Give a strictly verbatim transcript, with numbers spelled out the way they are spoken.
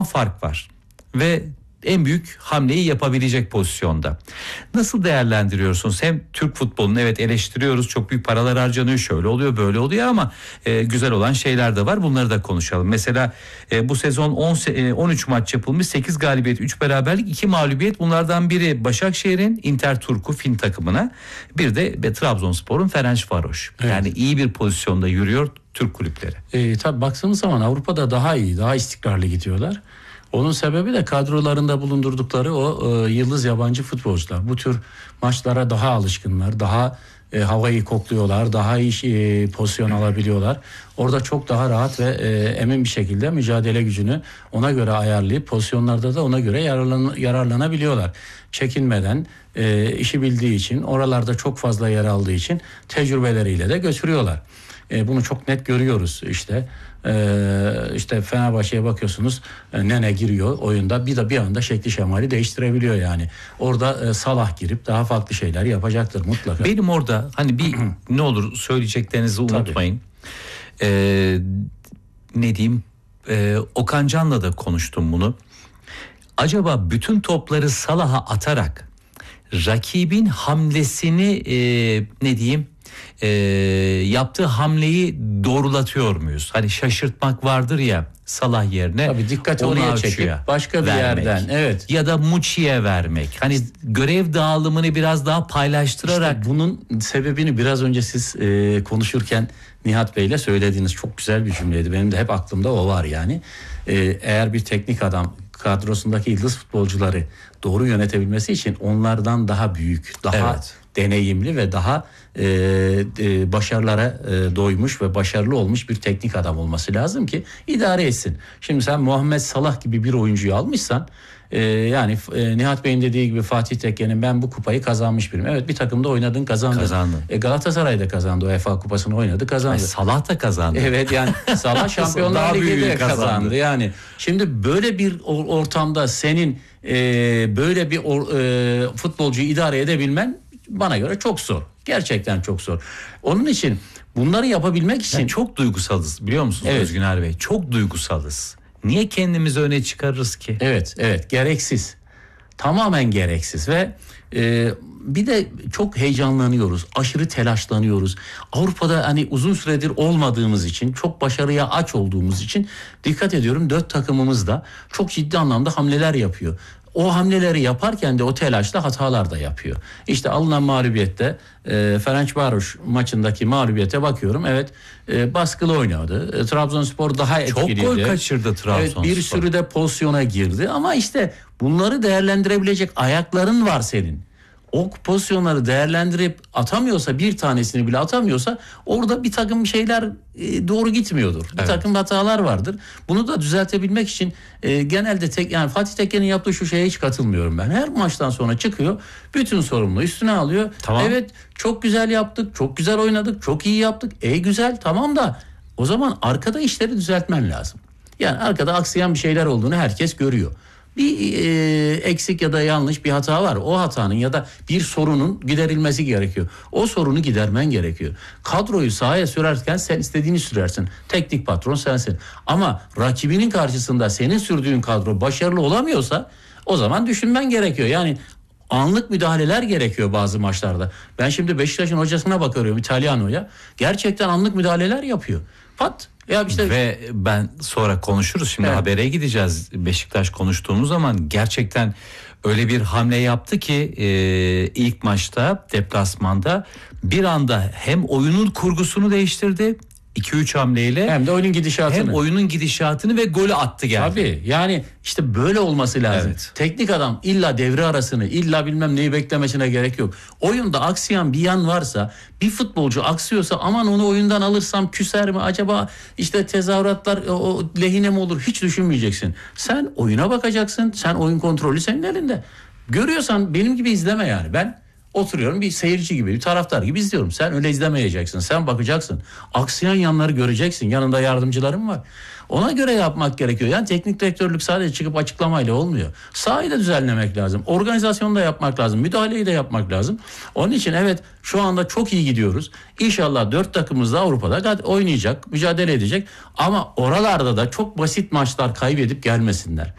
fark var ve en büyük hamleyi yapabilecek pozisyonda. Nasıl değerlendiriyorsunuz? Hem Türk futbolunu evet eleştiriyoruz, çok büyük paralar harcanıyor, şöyle oluyor böyle oluyor ama e, güzel olan şeyler de var, bunları da konuşalım. Mesela e, bu sezon on, on üç maç yapılmış, sekiz galibiyet, üç beraberlik, iki mağlubiyet. Bunlardan biri Başakşehir'in Inter Turku Fin takımına, bir de ve Trabzonspor'un Ferencvaros. Evet. Yani iyi bir pozisyonda yürüyor Türk kulüpleri. E, tabii baktığımız zaman Avrupa'da daha iyi, daha istikrarlı gidiyorlar. Onun sebebi de kadrolarında bulundurdukları o e, yıldız yabancı futbolcular. Bu tür maçlara daha alışkınlar, daha e, havayı kokluyorlar, daha iyi e, pozisyon alabiliyorlar. Orada çok daha rahat ve e, emin bir şekilde mücadele gücünü ona göre ayarlayıp pozisyonlarda da ona göre yararlan, yararlanabiliyorlar. Çekinmeden, e, işi bildiği için, oralarda çok fazla yer aldığı için tecrübeleriyle de götürüyorlar. E, bunu çok net görüyoruz işte. Ee, işte Fenerbahçe'ye bakıyorsunuz, e, Nene giriyor oyunda, bir de bir anda şekli şemali değiştirebiliyor yani. Orada e, Salah girip daha farklı şeyler yapacaktır mutlaka. Benim orada hani bir ne olur söyleyeceklerinizi unutmayın. Ee, ne diyeyim? Ee, Okan Can'la da konuştum bunu. Acaba bütün topları Salah'a atarak rakibin hamlesini e, ne diyeyim? E, yaptığı hamleyi doğrulatıyor muyuz? Hani şaşırtmak vardır ya, Salah yerine tabii dikkati oraya çekip başka bir vermek, yerden, evet, ya da Muçi'ye vermek. Hani görev dağılımını biraz daha paylaştırarak. İşte bunun sebebini biraz önce siz e, konuşurken Nihat Bey'le söylediğiniz çok güzel bir cümleydi. Benim de hep aklımda o var yani. E, eğer bir teknik adam kadrosundaki yıldız futbolcuları doğru yönetebilmesi için onlardan daha büyük, daha evet, deneyimli ve daha e, e, başarılara e, doymuş ve başarılı olmuş bir teknik adam olması lazım ki idare etsin. Şimdi sen Muhammed Salah gibi bir oyuncuyu almışsan e, yani e, Nihat Bey'in dediği gibi Fatih Tekke'nin ben bu kupayı kazanmış biriyim. Evet, bir takımda oynadın, kazandın. Kazandın. E, Galatasaray'da kazandı, UEFA kupasını oynadı, kazandı. Ay, Salah da kazandı. Evet yani Salah Şampiyonlar Ligi'de kazandı. kazandı. Yani şimdi böyle bir ortamda senin e, böyle bir or, e, futbolcuyu idare edebilmen bana göre çok zor. Gerçekten çok zor. Onun için bunları yapabilmek için... Yani çok duygusalız biliyor musunuz, evet, Özgüner Bey? Çok duygusalız. Niye kendimizi öne çıkarırız ki? Evet, evet, gereksiz. Tamamen gereksiz ve e, bir de çok heyecanlanıyoruz. Aşırı telaşlanıyoruz. Avrupa'da hani uzun süredir olmadığımız için, çok başarıya aç olduğumuz için dikkat ediyorum, dört takımımız da çok ciddi anlamda hamleler yapıyor. O hamleleri yaparken de o telaşla hatalar da yapıyor. İşte alınan mağlubiyette e, Ferencvaros maçındaki mağlubiyete bakıyorum. Evet, e, baskılı oynadı. E, Trabzonspor daha etkiliydi. Çok gol kaçırdı Trabzonspor. Evet, bir sürü de pozisyona girdi ama işte bunları değerlendirebilecek ayakların var senin. O pozisyonları değerlendirip atamıyorsa, bir tanesini bile atamıyorsa orada bir takım şeyler e, doğru gitmiyordur. Bir evet, takım hatalar vardır. Bunu da düzeltebilmek için e, genelde tek, yani Fatih Tekke'nin yaptığı şu şeye hiç katılmıyorum ben. Her maçtan sonra çıkıyor, bütün sorumluluğu üstüne alıyor. Tamam. Evet, çok güzel yaptık, çok güzel oynadık, çok iyi yaptık. E güzel, tamam da o zaman arkada işleri düzeltmen lazım. Yani arkada aksayan bir şeyler olduğunu herkes görüyor. Bir e, eksik ya da yanlış bir hata var. O hatanın ya da bir sorunun giderilmesi gerekiyor. O sorunu gidermen gerekiyor. Kadroyu sahaya sürerken sen istediğini sürersin. Teknik patron sensin. Ama rakibinin karşısında senin sürdüğün kadro başarılı olamıyorsa o zaman düşünmen gerekiyor. Yani anlık müdahaleler gerekiyor bazı maçlarda. Ben şimdi Beşiktaş'ın hocasına bakıyorum, İtalyano'ya. Gerçekten anlık müdahaleler yapıyor. Pat. Ya işte... Ve ben sonra konuşuruz. Şimdi evet, habere gideceğiz. Beşiktaş konuştuğumuz zaman gerçekten öyle bir hamle yaptı ki e, ilk maçta deplasmanda bir anda hem oyunun kurgusunu değiştirdi, iki üç hamleyle, hem de oyunun gidişatını. Hem oyunun gidişatını ve golü attı geldi. Tabii yani işte böyle olması lazım. Evet. Teknik adam illa devre arasını, illa bilmem neyi beklemesine gerek yok. Oyunda aksayan bir yan varsa, bir futbolcu aksıyorsa aman onu oyundan alırsam küser mi acaba, işte tezahüratlar o lehine mi olur, hiç düşünmeyeceksin. Sen oyuna bakacaksın. Sen oyun kontrolü senin elinde. Görüyorsan benim gibi izleme yani. Ben oturuyorum bir seyirci gibi, bir taraftar gibi izliyorum. Sen öyle izlemeyeceksin. Sen bakacaksın. Aksayan yanları göreceksin. Yanında yardımcılarım var. Ona göre yapmak gerekiyor. Yani teknik direktörlük sadece çıkıp açıklamayla olmuyor. Sahayı da düzenlemek lazım. Organizasyonu da yapmak lazım. Müdahaleyi de yapmak lazım. Onun için evet, şu anda çok iyi gidiyoruz. İnşallah dört takımımız da Avrupa'da oynayacak, mücadele edecek. Ama oralarda da çok basit maçlar kaybedip gelmesinler.